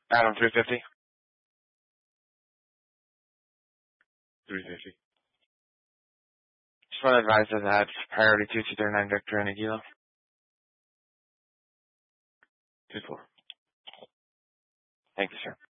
Adam, 350. 350. Just want to advise that I had priority 2239 Victor and Aguila. 2-4. Thank you, sir.